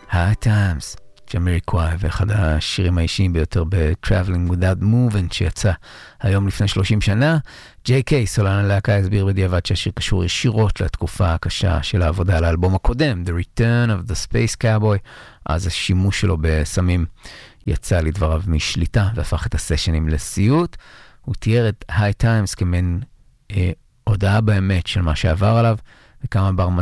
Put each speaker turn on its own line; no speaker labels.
High Times, ג'מיריקוואי, ואחד השירים האישיים ביותר ב-Traveling Without Moving, שיצא היום לפני 30 שנה. J.K. סולן הלהקה הסביר בדיעבד שהשיר קשור ישירות לתקופה הקשה של העבודה על האלבום הקודם, The Return of the Space Cowboy. אז השימוש שלו בסמים יצא לדבריו משליטה והפך את הסשנים לסיוט. הוא תיאר את High Times כמין הודעה באמת של מה שעבר עליו, וכמה